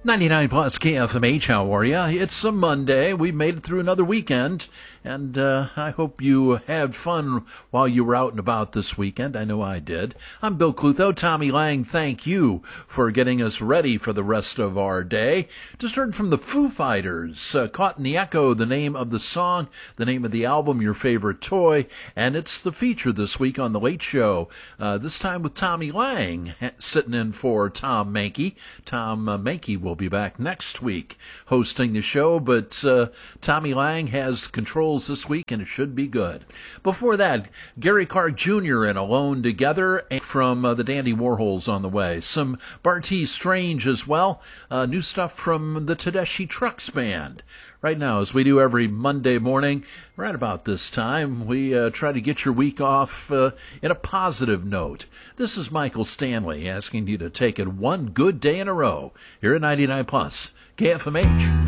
99 plus KFMH, how are ya? It's a Monday. We made it through another weekend, and I hope you had fun while you were out and about this weekend. I know I did. I'm Bill Clutho. Tommy Lang, thank you for getting us ready for the rest of our day. Just heard from the Foo Fighters, Caught in the Echo, the name of the song, the name of the album, Your Favorite Toy, and it's the feature this week on The Late Show, this time with Tommy Lang, sitting in for Tom Mankey. Tom Mankey will be back next week hosting the show, but Tommy Lang has controls this week, and it should be good. Before that, Gary Clark Jr. and Alone Together from the Dandy Warhols on the way. Some Bartees Strange as well. New stuff from the Tedeschi Trucks Band. Right now, as we do every Monday morning, right about this time, we try to get your week off in a positive note. This is Michael Stanley asking you to take it one good day in a row here at 99 Plus KFMH.